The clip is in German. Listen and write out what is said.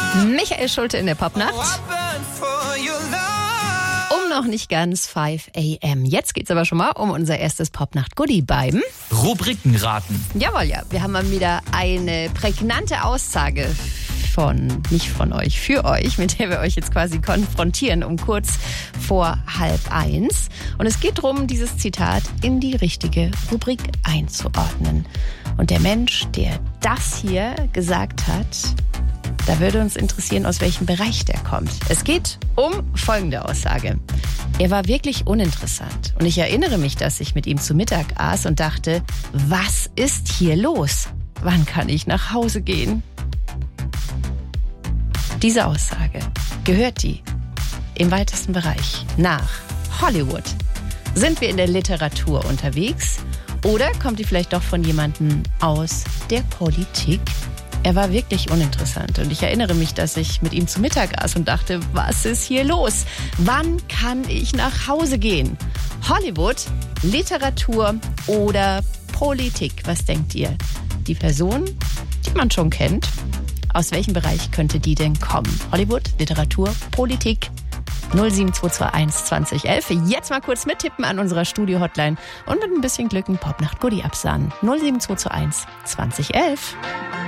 Michael Schulte in der Popnacht. Noch nicht ganz 5 a.m. Jetzt geht's aber schon mal um unser erstes Popnacht-Goodie beim Rubrikenraten. Jawohl, ja. Wir haben mal wieder eine prägnante Aussage nicht von euch, für euch, mit der wir euch jetzt quasi konfrontieren um kurz vor 12:30. Und es geht darum, dieses Zitat in die richtige Rubrik einzuordnen. Und der Mensch, der das hier gesagt hat, da würde uns interessieren, aus welchem Bereich der kommt. Es geht um folgende Aussage. Er war wirklich uninteressant. Und ich erinnere mich, dass ich mit ihm zu Mittag aß und dachte, was ist hier los? Wann kann ich nach Hause gehen? Diese Aussage, gehört die im weitesten Bereich nach Hollywood? Sind wir in der Literatur unterwegs? Oder kommt die vielleicht doch von jemandem aus der Politik? Er war wirklich uninteressant und ich erinnere mich, dass ich mit ihm zu Mittag aß und dachte, was ist hier los? Wann kann ich nach Hause gehen? Hollywood, Literatur oder Politik? Was denkt ihr? Die Person, die man schon kennt, aus welchem Bereich könnte die denn kommen? Hollywood, Literatur, Politik? 07221 2011. Jetzt mal kurz mittippen an unserer Studio-Hotline und mit ein bisschen Glück ein Popnacht-Goodie absahnen. 07221 2011.